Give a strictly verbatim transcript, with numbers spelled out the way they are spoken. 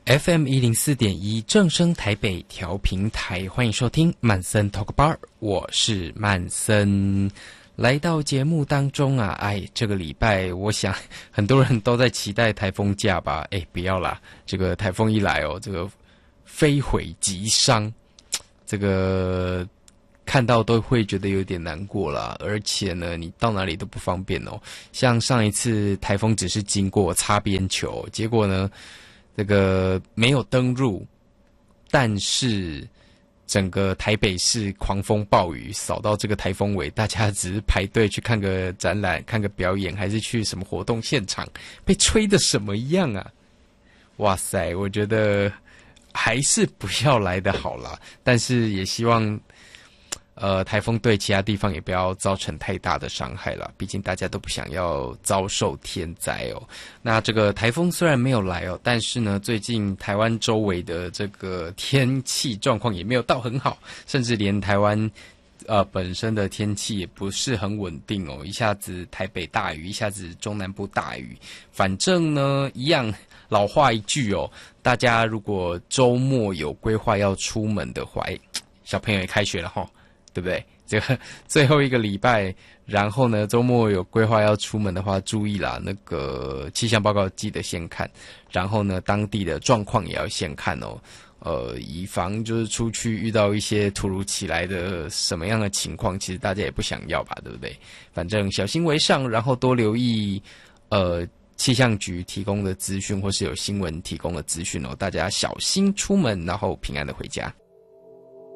F M 一零四点一正声台北调频台，欢迎收听曼森 Talk Bar， 我是曼森。来到节目当中啊，哎，这个礼拜我想很多人都在期待台风假吧？哎，不要啦，这个台风一来哦，这个非毁即伤，这个看到都会觉得有点难过啦。而且呢，你到哪里都不方便哦。像上一次台风只是经过擦边球，结果呢，这个没有登陆，但是整个台北市狂风暴雨扫到这个台风尾，大家只是排队去看个展览、看个表演，还是去什么活动现场，被吹得什么样啊？哇塞，我觉得还是不要来的好啦。但是也希望呃，台风对其他地方也不要造成太大的伤害啦，毕竟大家都不想要遭受天灾哦。那这个台风虽然没有来哦，但是呢，最近台湾周围的这个天气状况也没有到很好，甚至连台湾呃本身的天气也不是很稳定哦，一下子台北大雨，一下子中南部大雨，反正呢，一样老话一句哦，大家如果周末有规划要出门的话，哎，小朋友也开学了齁。对不对？这个最后一个礼拜，然后呢，周末有规划要出门的话，注意啦，那个气象报告记得先看，然后呢，当地的状况也要先看哦，呃，以防就是出去遇到一些突如其来的什么样的情况，其实大家也不想要吧，对不对？反正小心为上，然后多留意呃气象局提供的资讯，或是有新闻提供的资讯哦，大家小心出门，然后平安的回家。